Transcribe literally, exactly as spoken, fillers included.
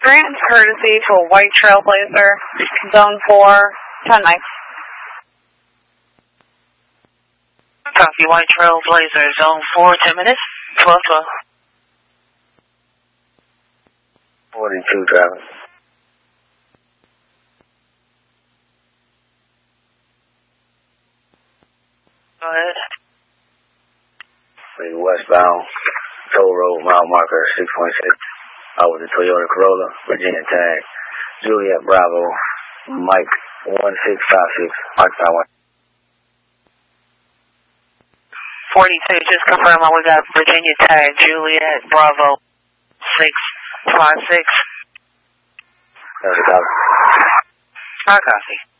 Grant courtesy to a white Trailblazer, zone four, ten mics. Copy, white Trailblazer, zone four, ten minutes, twelve twelve. forty-two driving. Go ahead. We westbound, toll road, mile marker six point six. Over the Toyota Corolla, Virginia tag, Juliet Bravo, Mike one six five six, Mike five one. forty-two, just confirm we got Virginia tag, Juliet Bravo six five six. That's a copy. I copy.